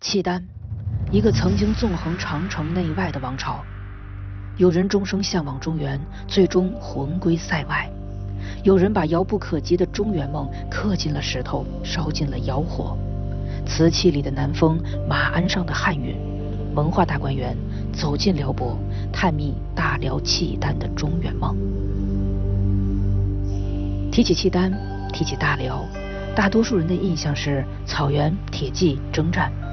契丹，一个曾经纵横长城内外的王朝。有人终生向往中原，最终魂归塞外；有人把遥不可及的中原梦刻进了石头，烧进了窑火。瓷器里的南风，马鞍上的汉韵。文化大观园，走进辽博，探秘大辽契丹的中原梦。提起契丹，提起大辽，大多数人的印象是草原、铁骑、征战。